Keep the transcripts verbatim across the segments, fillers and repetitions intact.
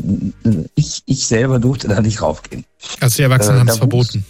ich, ich selber durfte da nicht raufgehen. Also die Erwachsenen äh, haben es verboten?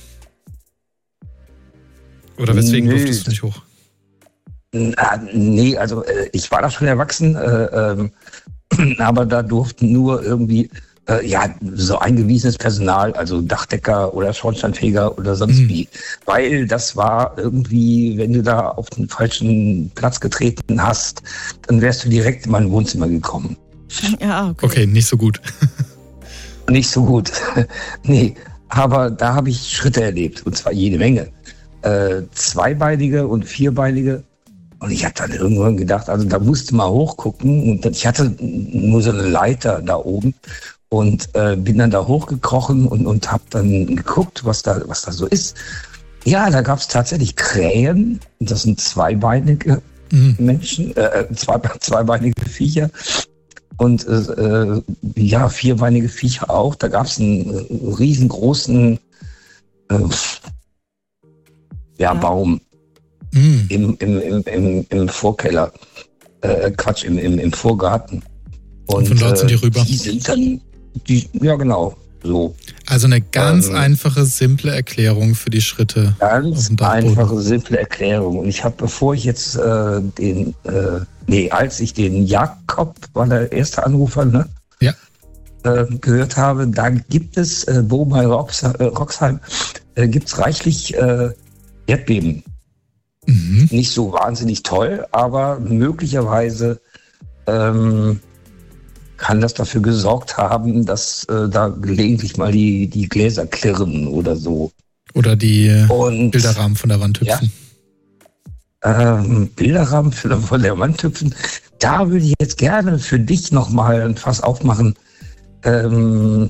Oder weswegen nö, durftest du nicht hoch? Na, nee, also äh, ich war da schon erwachsen, äh, ähm, aber da durften nur irgendwie äh, ja so eingewiesenes Personal, also Dachdecker oder Schornsteinfeger oder sonst mhm. wie. Weil das war irgendwie, wenn du da auf den falschen Platz getreten hast, dann wärst du direkt in mein Wohnzimmer gekommen. Ja, okay. Okay, nicht so gut. Nicht so gut. Nee, aber da habe ich Schritte erlebt, und zwar jede Menge. Äh, zweibeinige und vierbeinige. Und ich habe dann irgendwann gedacht, also da musste mal hochgucken. Und ich hatte nur so eine Leiter da oben und äh, bin dann da hochgekrochen und, und habe dann geguckt, was da, was da so ist. Ja, da gab es tatsächlich Krähen. Das sind zweibeinige mhm. Menschen, äh, zwei, zweibeinige Viecher. Und äh, ja, vierbeinige Viecher auch. Da gab es einen äh, riesengroßen äh, ja, ja. Baum. Mm. Im, im, im, im, im Vorkeller, äh, Quatsch, im, im, im Vorgarten. Und, und von dort sind die rüber? Die sind dann, die, ja genau, so. Also eine ganz ähm, einfache, simple Erklärung für die Schritte. Ganz einfache, simple Erklärung. Und ich habe, bevor ich jetzt äh, den, äh, nee, als ich den Jakob, war der erste Anrufer, ne? Ja. Äh, gehört habe, da gibt es, äh, wo bei Roxheim, äh, gibt es reichlich äh, Erdbeben. Mhm. Nicht so wahnsinnig toll, aber möglicherweise ähm, kann das dafür gesorgt haben, dass äh, da gelegentlich mal die, die Gläser klirren oder so. Oder die Und, Bilderrahmen von der Wand hüpfen. Ja, ähm, Bilderrahmen von der Wand hüpfen. Da würde ich jetzt gerne für dich nochmal ein Fass aufmachen. Ähm,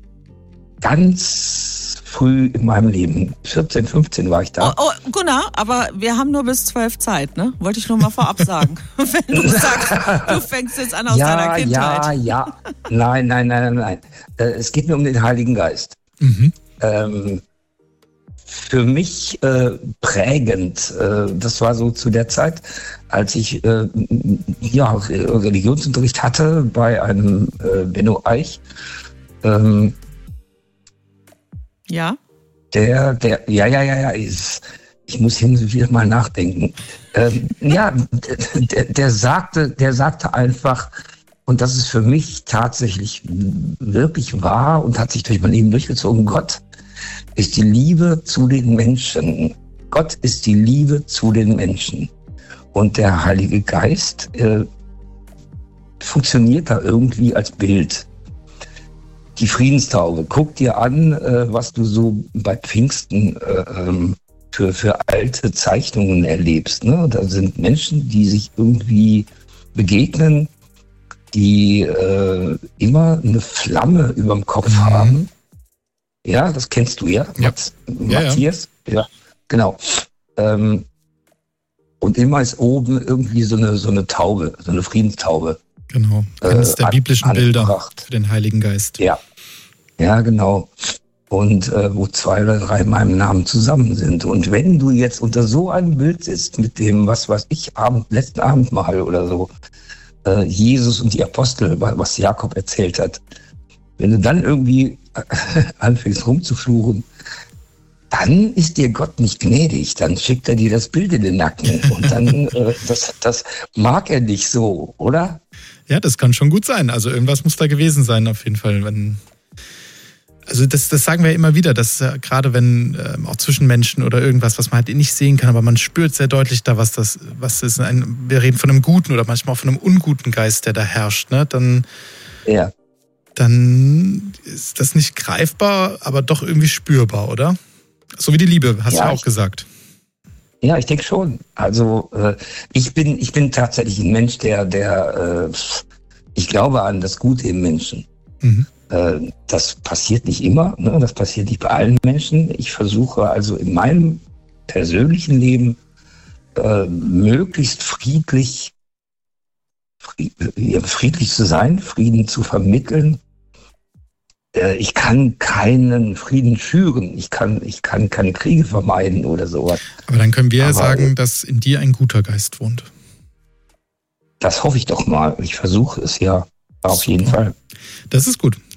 ganz früh in meinem Leben. vierzehn, fünfzehn war ich da. Oh, oh, Gunnar, aber wir haben nur bis zwölf Zeit, ne? Wollte ich nur mal vorab sagen. Wenn du sagst, du fängst jetzt an aus ja, deiner Kindheit. Ja, ja, nein, nein, nein, nein, nein. Äh, es geht mir um den Heiligen Geist. Mhm. Ähm, für mich äh, prägend, äh, das war so zu der Zeit, als ich äh, ja, Religionsunterricht hatte bei einem äh, Benno Eich. Ähm, Ja? Der, der, ja, ja, ja, ja, ist, ich muss hin und wieder mal nachdenken. Ähm, ja, der, der sagte, der sagte einfach, und das ist für mich tatsächlich wirklich wahr und hat sich durch mein Leben durchgezogen, Gott ist die Liebe zu den Menschen. Gott ist die Liebe zu den Menschen. Und der Heilige Geist äh, funktioniert da irgendwie als Bild. Die Friedenstaube. Guck dir an, äh, was du so bei Pfingsten äh, ähm, für, für alte Zeichnungen erlebst. Ne? Da sind Menschen, die sich irgendwie begegnen, die äh, immer eine Flamme überm Kopf mhm. haben. Ja, das kennst du ja, ja. Mats, ja Matthias. Ja, ja genau. Ähm, und immer ist oben irgendwie so eine, so eine Taube, so eine Friedenstaube. Genau, eines der äh, biblischen Bilder für den Heiligen Geist. Ja, ja genau. Und äh, wo zwei oder drei in meinem Namen zusammen sind. Und wenn du jetzt unter so einem Bild sitzt, mit dem, was weiß ich, Abend, letzten Abendmahl oder so, äh, Jesus und die Apostel, was Jakob erzählt hat, wenn du dann irgendwie anfängst rumzufluchen, dann ist dir Gott nicht gnädig, dann schickt er dir das Bild in den Nacken. Und dann, äh, das, das mag er nicht so, oder? Ja, das kann schon gut sein. Also irgendwas muss da gewesen sein, auf jeden Fall. Wenn, also das, das sagen wir immer wieder, dass äh, gerade wenn äh, auch zwischen Menschen oder irgendwas, was man halt nicht sehen kann, aber man spürt sehr deutlich da, was das, was ist. Ein, wir reden von einem guten oder manchmal auch von einem unguten Geist, der da herrscht. Ne? Dann, ja. dann ist das nicht greifbar, aber doch irgendwie spürbar, oder? So wie die Liebe, hast ja, du auch ich, gesagt. Ja, ich denke schon. Also äh, ich bin ich bin tatsächlich ein Mensch, der, der äh, ich glaube an das Gute im Menschen. Mhm. Äh, das passiert nicht immer, ne? Das passiert nicht bei allen Menschen. Ich versuche also in meinem persönlichen Leben äh, möglichst friedlich, fried, friedlich zu sein, Frieden zu vermitteln. Ich kann keinen Frieden schüren. Ich kann, ich kann keine Kriege vermeiden oder sowas. Aber dann können wir ja sagen, dass in dir ein guter Geist wohnt. Das hoffe ich doch mal. Ich versuche es ja. Auf jeden Fall. Das ist gut.